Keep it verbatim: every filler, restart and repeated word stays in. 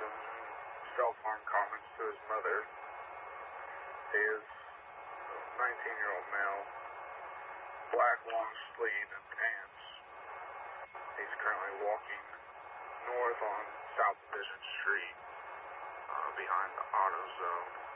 some self-harm comments to his mother. He is a nineteen-year-old male, black long sleeve and pants. He's currently walking north on South Division Street uh, behind the AutoZone.